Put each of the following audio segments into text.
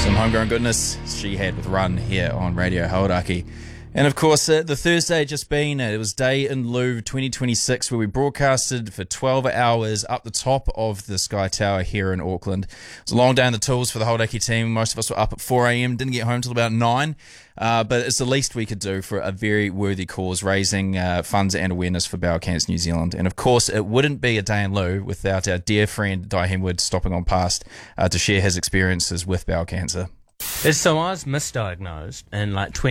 Some homegrown goodness she had with Run here on Radio Hauraki. And of course, the Thursday just been, it was Day in Lieu 2026, where we broadcasted for 12 hours up the top of the Sky Tower here in Auckland. It was a long day on the tools for the Hauraki team. Most of us were up at 4 a.m, didn't get home till about 9. But it's the least we could do for a very worthy cause, raising funds and awareness for bowel cancer New Zealand. And of course, it wouldn't be a Day in Lieu without our dear friend Di Henwood stopping on past to share his experiences with bowel cancer. So I was misdiagnosed in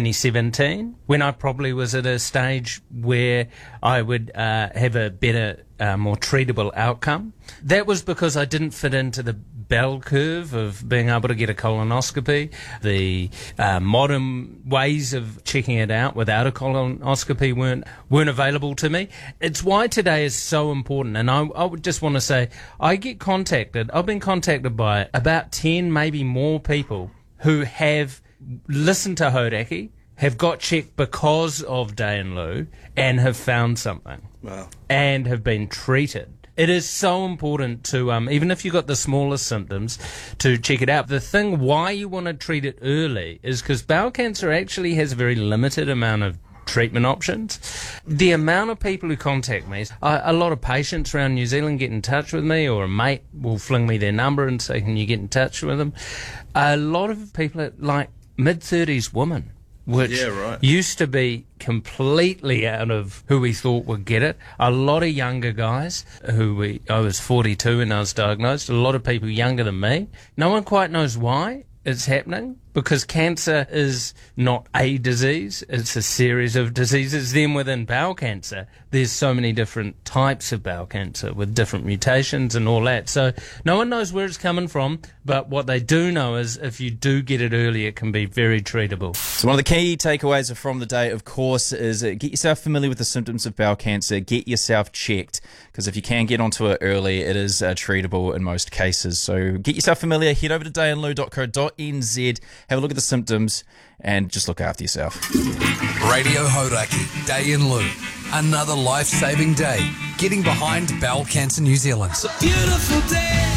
2017, when I probably was at a stage where I would have a better, more treatable outcome. That was because I didn't fit into the bell curve of being able to get a colonoscopy. The modern ways of checking it out without a colonoscopy weren't available to me. It's why today is so important. And I would just want to say, I've been contacted by about 10, maybe more people who have listened to Hauraki, have got checked because of Day in Lieu, and have found something. Wow. And have been treated. It is so important to, even if you've got the smallest symptoms, to check it out. The thing why you want to treat it early is because bowel cancer actually has a very limited amount of treatment options. The amount of people who contact me, a lot of patients around New Zealand get in touch with me, or a mate will fling me their number and say, can you get in touch with them? A lot of people are mid-30s women, which used to be completely out of who we thought would get it. A lot of younger guys I was 42 when I was diagnosed, a lot of people younger than me. No one quite knows why it's happening, because cancer is not a disease, it's a series of diseases. Then within bowel cancer, there's so many different types of bowel cancer with different mutations and all that. So no one knows where it's coming from, but what they do know is if you do get it early, it can be very treatable. So one of the key takeaways from the day, of course, is get yourself familiar with the symptoms of bowel cancer, get yourself checked, because if you can get onto it early, it is treatable in most cases. So get yourself familiar, head over to dayinlieu.co.nz, have a look at the symptoms, and just look after yourself. Radio Hauraki, Day in Lieu. Another life-saving day. Getting behind Bowel Cancer New Zealand. It's a beautiful day.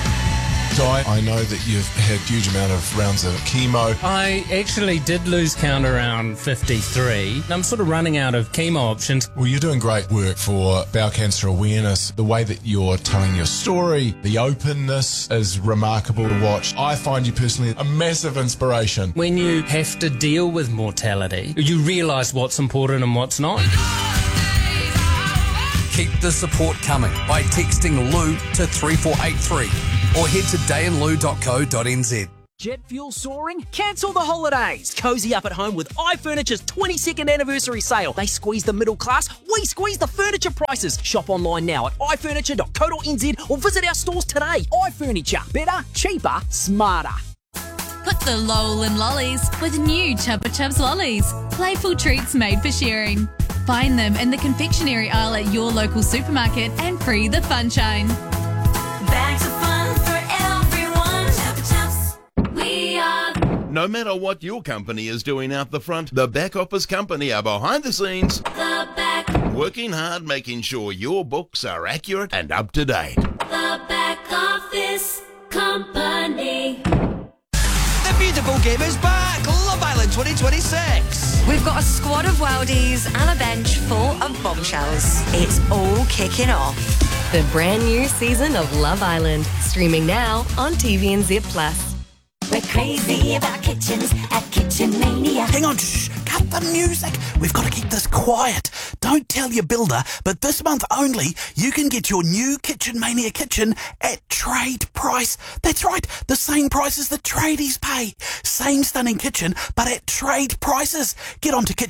Di, I know that you've had a huge amount of rounds of chemo. I actually did lose count around 53. I'm sort of running out of chemo options. Well, you're doing great work for bowel cancer awareness. The way that you're telling your story, the openness is remarkable to watch. I find you personally a massive inspiration. When you have to deal with mortality, you realise what's important and what's not. Keep the support coming by texting LOU to 3483 or head to dayinlieu.co.nz. Jet fuel soaring? Cancel the holidays. Cozy up at home with iFurniture's 22nd anniversary sale. They squeeze the middle class, we squeeze the furniture prices. Shop online now at ifurniture.co.nz or visit our stores today. iFurniture. Better, cheaper, smarter. Put the lol in lollies with new Chubba Chubs lollies. Playful treats made for sharing. Find them in the confectionery aisle at your local supermarket and free the funshine. Bags of fun for everyone. Chubba Chubs. We are. No matter what your company is doing out the front, the back office company are behind the scenes. The back. Working hard, making sure your books are accurate and up to date. The back office company. The beautiful game is back. Love Island 2026. We've got a squad of worldies and a bench full of bombshells. It's all kicking off. The brand new season of Love Island, streaming now on TVNZ Plus. We're crazy about kitchens at Kitchen Mania. Hang on, shh, cut the music. We've got to keep this quiet. Don't tell your builder, but this month only, you can get your new Kitchen Mania kitchen at trade price. That's right, the same price as the tradies pay. Same stunning kitchen, but at trade prices. Get on to kitchen